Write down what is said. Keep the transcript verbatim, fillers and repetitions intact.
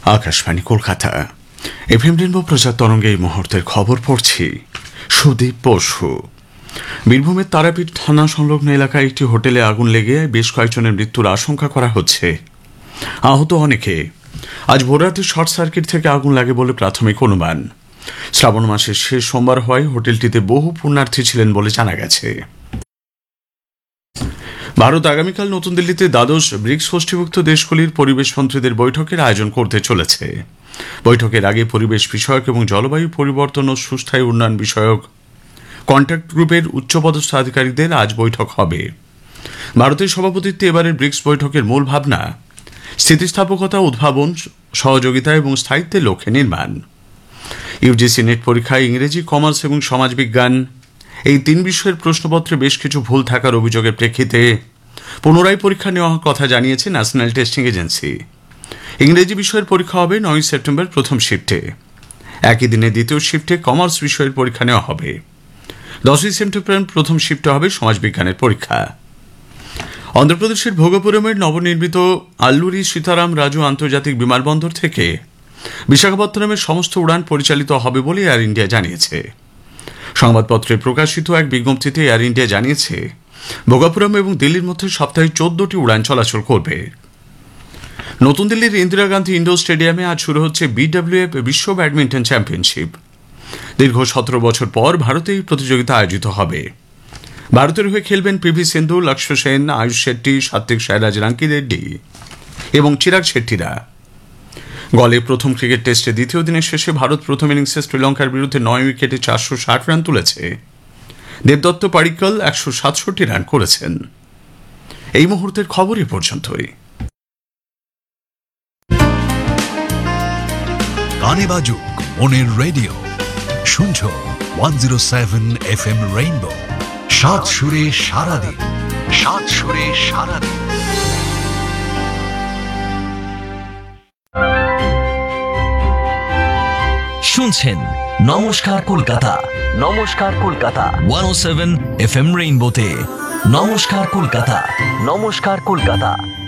Akashvani Kolkata FM rainbow প্রচার তরঙ্গে এই মুহূর্তের খবর পড়ছি সুদীপ বসু। বীরভূমের তারাপীঠ থানা সংলগ্ন এলাকায় একটি হোটেলে আগুন লেগে বেশ কয়েকজনের মৃত্যুর আশঙ্কা করা হচ্ছে। আহত অনেকে। আজ ভোররাতে শর্ট সার্কিট থেকে আগুন লাগে বলে প্রাথমিক অনুমান। শ্রাবণ মাসের শেষ সোমবার হওয়ায় হোটেলটিতে বহু পুণ্যার্থী ছিলেন বলে জানা গেছে। ভারত আগামীকাল নতুন দিল্লিতে দ্বাদশ ব্রিক্স গোষ্ঠীভুক্ত দেশগুলির পরিবেশ মন্ত্রীদের বৈঠকের আয়োজন করতে চলেছে। বৈঠকের আগে পরিবেশ বিষয়ক এবং জলবায়ু পরিবর্তন ও সুস্থায়ী উন্নয়ন বিষয়ক কন্ট্যাক্ট গ্রুপের উচ্চপদস্থ আধিকারিকদের আজ বৈঠক হবে। ভারতের সভাপতিত্বে এবারের ব্রিক্স বৈঠকের মূল ভাবনা স্থিতিস্থাপকতা, উদ্ভাবন, সহযোগিতা এবং স্থায়িত্বের লক্ষ্যে নির্মাণ। ইউজিসি নেট পরীক্ষায় ইংরেজি, কমার্স এবং সমাজবিজ্ঞান এই তিন বিষয়ের প্রশ্নপত্রে বেশ কিছু ভুল থাকার অভিযোগের প্রেক্ষিতে পুনরায় পরীক্ষা নেওয়ার কথা জানিয়েছে ন্যাশনাল টেস্টিং এজেন্সি। ইংরেজি বিষয়ের পরীক্ষা হবে নয় সেপ্টেম্বর প্রথম শিফটে। একই দিনে দ্বিতীয় শিফটে কমার্স বিষয়ের পরীক্ষা নেওয়া হবে। দশই সেপ্টেম্বর প্রথম শিফটে হবে সমাজবিজ্ঞানের পরীক্ষা। অন্ধ্রপ্রদেশের ভোগপুরমের নবনির্মিত আল্লুরি সীতারাম রাজু আন্তর্জাতিক বিমানবন্দর থেকে বিশাখাপত্তনমের সমস্ত উড়ান পরিচালিত হবে বলে এয়ার ইন্ডিয়া জানিয়েছে। সংবাদপত্রে প্রকাশিত এক বিজ্ঞপ্তিতে এয়ার ইন্ডিয়া জানিয়েছে ভোগাপুরম এবং দিল্লির মধ্যে সপ্তাহে চোদ্দটি উড়ান চলাচল করবে। নতুন দিল্লির ইন্দিরা গান্ধী ইন্ডোর স্টেডিয়ামে আজ শুরু হচ্ছে বিডব্লিউএফ বিশ্ব ব্যাডমিন্টন চ্যাম্পিয়নশিপ। দীর্ঘ সতেরো বছর পর ভারতে এই প্রতিযোগিতা আয়োজিত হবে। ভারতের হয়ে খেলবেন পিভি সিন্ধু, লক্ষ্য সেন, আয়ুষ শেট্টি, সাত্বিক সাইরাজ রাঙ্কি রেড্ডি এবং চিরাগ শেট্টিরা। গলে প্রথম ক্রিকেট টেস্টে দ্বিতীয় দিনের শেষে ভারত প্রথম ইনিংসে শ্রীলঙ্কার বিরুদ্ধে নয় উইকেটে চারশো ষাট রান তুলেছে। দেবদত্ত পাড়িক্কল একশো সাতষট্টি রান করেছেন। এই মুহূর্তের খবর এ পর্যন্তই। গানে বাজুক মনের রেডিও, শুনছ one zero seven F M rainbow. সাত সুরে সারাদিন, সাত সুরে সারাদিন। শুনছেন নমস্কার কলকাতা, নমস্কার কলকাতা একশো সাত এফ এম রেইনবোতে। নমস্কার কলকাতা, নমস্কার কলকাতা।